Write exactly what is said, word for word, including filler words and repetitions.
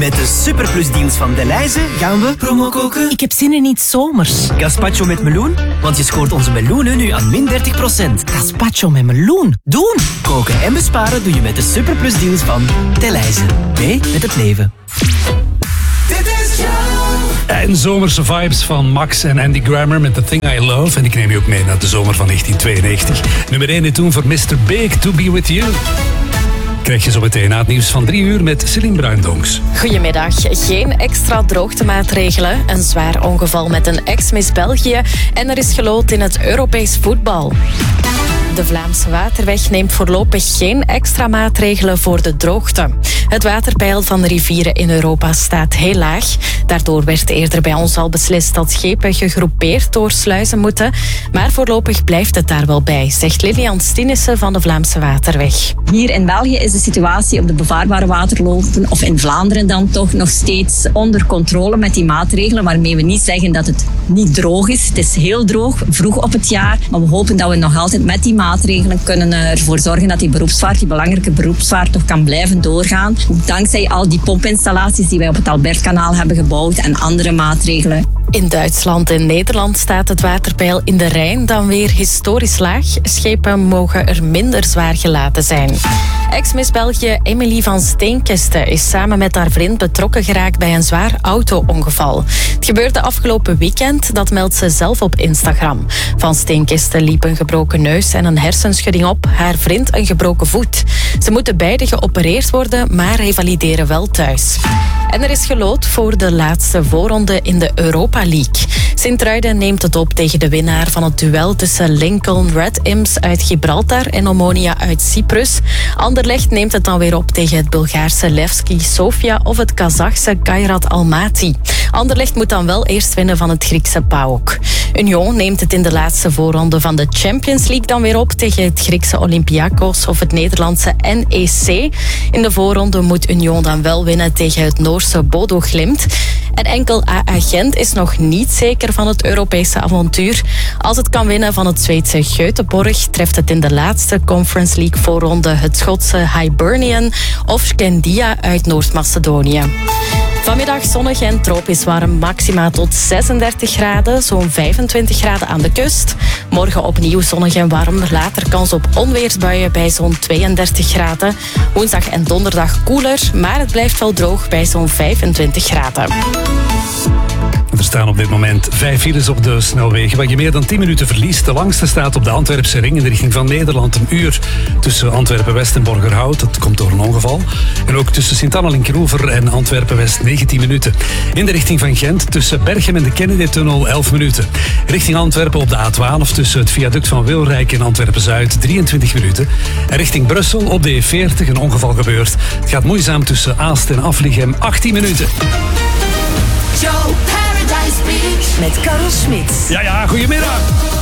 Met de superplusdeals van Delhaize gaan we promo koken. Ik heb zin in iets zomers. Gazpacho met meloen, want je scoort onze meloenen nu aan min dertig procent. Gazpacho met meloen. Doen! Koken en besparen doe je met de superplusdeals van Delhaize. Mee met het leven. En zomerse vibes van Max en Andy Grammer met The Thing I Love. En ik neem je ook mee naar de zomer van negentien tweeënnegentig. Nummer één in toen voor mister Big, To Be With You. Krijg je zo meteen na het nieuws van drie uur met Celine Bruindonks. Goedemiddag. Geen extra droogtemaatregelen, een zwaar ongeval met een ex-Miss België en er is geloot in het Europees voetbal. De Vlaamse Waterweg neemt voorlopig geen extra maatregelen voor de droogte. Het waterpeil van de rivieren in Europa staat heel laag. Daardoor werd eerder bij ons al beslist dat schepen gegroepeerd door sluizen moeten. Maar voorlopig blijft het daar wel bij, zegt Lilian Stienissen van de Vlaamse Waterweg. Hier in België is de situatie op de bevaarbare waterlopen, of in Vlaanderen dan toch, nog steeds onder controle met die maatregelen, waarmee we niet zeggen dat het niet droog is. Het is heel droog, vroeg op het jaar, maar we hopen dat we nog altijd met die maatregelen kunnen ervoor zorgen dat die beroepsvaart, die belangrijke beroepsvaart, toch kan blijven doorgaan. Dankzij al die pompinstallaties die wij op het Albertkanaal hebben gebouwd en andere maatregelen. In Duitsland en Nederland staat het waterpeil in de Rijn dan weer historisch laag. Schepen mogen er minder zwaar gelaten zijn. Ex-Miss België Emilie van Steenkiste is samen met haar vriend betrokken geraakt bij een zwaar auto-ongeval. Het gebeurde afgelopen weekend, dat meldt ze zelf op Instagram. Van Steenkiste liep een gebroken neus en een hersenschudding op, haar vriend een gebroken voet. Ze moeten beide geopereerd worden, maar revalideren wel thuis. En er is geloot voor de laatste voorronde in de Europa League. Sint-Truiden neemt het op tegen de winnaar van het duel tussen Lincoln Red Imps uit Gibraltar en Omonia uit Cyprus. Anderlecht neemt het dan weer op tegen het Bulgaarse Levski Sofia of het Kazachse Kairat Almaty. Anderlecht moet dan wel eerst winnen van het Griekse PAOK. Union neemt het in de laatste voorronde van de Champions League dan weer op tegen het Griekse Olympiakos of het Nederlandse N E C. In de voorronde moet Union dan wel winnen tegen het Noorse Bodo Glimt. En enkel A A Gent is nog niet zeker van het Europese avontuur. Als het kan winnen van het Zweedse Göteborg, treft het in de laatste Conference League voorronde het Schotse Hibernian of Scandia uit Noord-Macedonië. Vanmiddag zonnig en tropisch warm, maxima tot zesendertig graden, zo'n vijfentwintig graden aan de kust. Morgen opnieuw zonnig en warm, later kans op onweersbuien bij zo'n tweeëndertig graden. Woensdag en donderdag koeler, maar het blijft wel droog bij zo'n vijfentwintig graden. Er staan op dit moment vijf files op de snelwegen waar je meer dan tien minuten verliest. De langste staat op de Antwerpse ring in de richting van Nederland. Een uur tussen Antwerpen-West en Borgerhout. Dat komt door een ongeval. En ook tussen Sint-Annelinkroever en Antwerpen-West negentien minuten. In de richting van Gent tussen Berchem en de Kennedy-tunnel elf minuten. Richting Antwerpen op de A twaalf tussen het viaduct van Wilrijk en Antwerpen-Zuid drieëntwintig minuten. En richting Brussel op de E veertig een ongeval gebeurd. Het gaat moeizaam tussen Aalst en Afligem achttien minuten. Met Karel Smit. Ja, ja, goedemiddag.